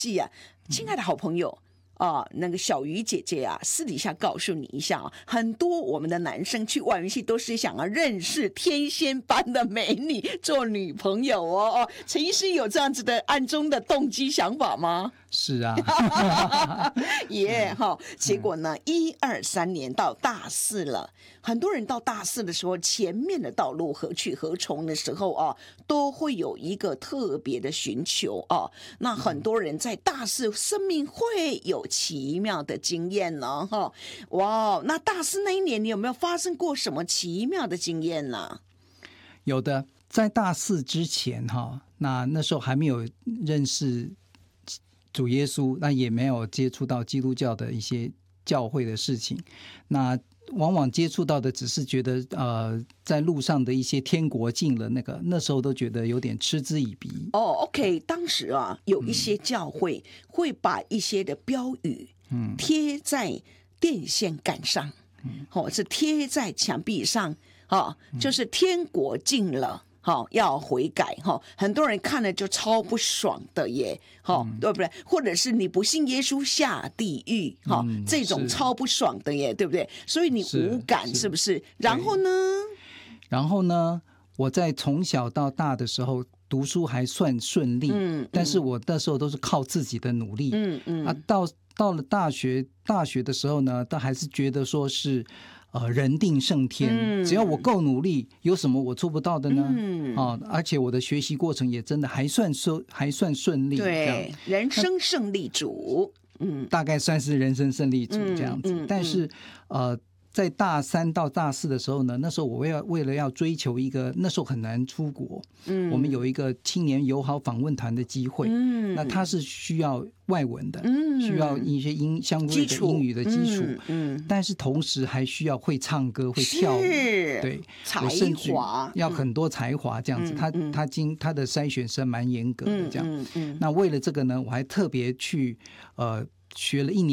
记啊，亲爱的好朋友。那个小鱼姐姐啊，私底下告诉你一下啊，很多我们的男生去外文系都是想要认识天仙般的美女做女朋友哦。陈医师有这样子的暗中的动机想法吗？ 是啊， 结果呢，1、2、3年到大4了，很多人到大4的时候，前面的道路何去何从的时候都会有一个特别的寻求那很多人在大4生命会有奇妙的经验呢哇，那大4那一年你有没有发生过什么奇妙的经验呢？ 有的，在大4之前那时候还没有认识主耶稣，那也没有接触到基督教的一些教会的事情，那往往接触到的只是觉得在路上的一些天国境了，那时候都觉得有点嗤之以鼻。 OK， 当时有一些教会会把一些的标语贴在电线杆上，是贴在墙壁上就是天国近了要悔改很多人看了就超不爽的耶对不对？或者是你不信耶稣下地狱这种超不爽的耶，对不对？所以你无感是不是？然后呢，我在从小到大的时候读书还算顺利，但是我那时候都是靠自己的努力，到了大学的时候呢，都还是觉得说是人定胜天，只要我够努力，有什么我做不到的呢？而且我的学习过程也真的还算顺利，对，人生胜利组， 大概算是人生胜利组这样子。但是在大3到大4的时候呢，那时候我为了要追求一个，那时候很难出国，我们有一个青年友好访问团的机会，那它是需要外文的，需要一些相关的英语的基础，但是同时还需要会唱歌会跳舞，对， 才华要很多才华这样子，他的筛选是蛮严格的这样，那为了这个呢，我还特别去学了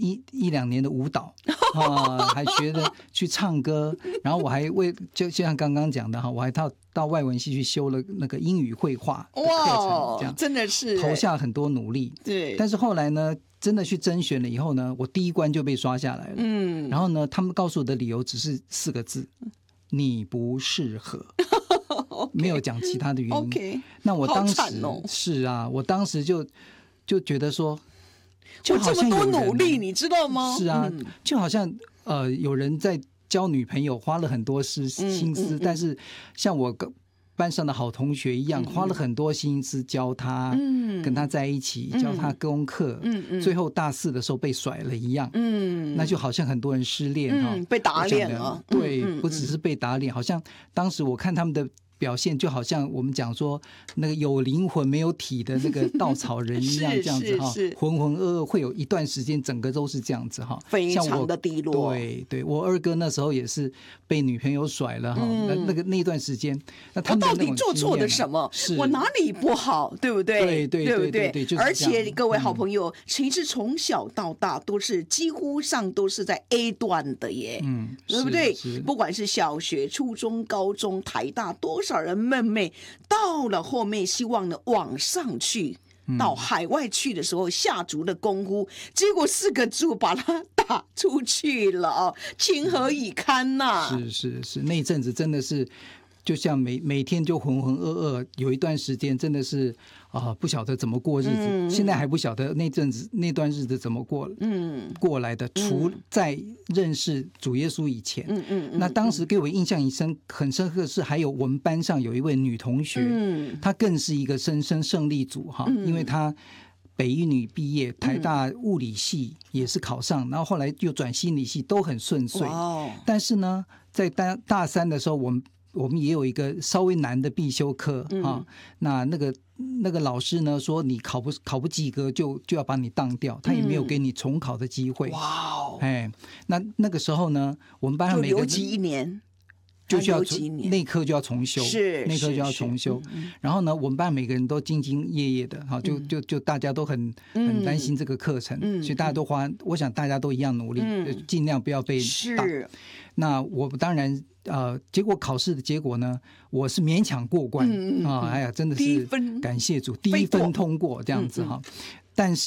1、2年的舞蹈还学了去唱歌，然后我还就像刚刚讲的我还到外文系去修了那个英语绘画的课程，这样真的是投下很多努力。 对， 但是后来呢，真的去甄选了以后呢，我第一关就被刷下来了。然后呢，他们告诉我的理由只是4个字：你不适合。没有讲其他的原因。那我当时是啊，我当时就觉得说。 就好像我这么多努力，你知道吗？ 是啊，就好像有人在交女朋友花了很多心思，但是像我班上的好同学一样，花了很多心思教他，跟他在一起，教他功课，最后大4的时候被甩了一样，那就好像很多人失恋被打脸了， 对，不只是被打脸，好像当时我看他们的表现就好像我们讲说那个有灵魂没有体的那个稻草人一样，这样子浑浑噩噩，会有一段时间整个都是这样子非常的低落。 对，我二哥那时候也是被女朋友甩了那段时间，那他们我到底做错了什么？我哪里不好，对不对？ 对， 而且各位好朋友，其实从小到大都是几乎上都是在 A 段的耶，对不对？不管是小学、初中、高中、台大，多少人妹妹到了后面希望呢往上去，到海外去的时候下足了功夫，结果4个字把他打出去了情何以堪呐！ 是，那一阵子真的是就像每天就浑浑噩噩，有一段时间真的是不晓得怎么过日子，现在还不晓得那段日子怎么过来的，除在认识主耶稣以前，那当时给我印象很深刻的是，还有我们班上有一位女同学，她更是一个人生胜利组因为她北一女毕业，台大物理系也是考上，然后后来又转心理系，都很顺遂。但是呢，在大3的时候，我们也有一个稍微难的必修课那个老师呢说你考不及格就要把你当掉，他也没有给你重考的机会。那个时候呢，我们班上每个人就留级1年。 就需要那科就要重修，那科就要重修。然后呢，我们班每个人都兢兢业业的，就大家都很担心这个课程，所以大家都我想大家都一样努力，尽量不要被打。那我当然结果考试的结果呢，我是勉强过关哎呀，真的是感谢主，第一分通过这样子但是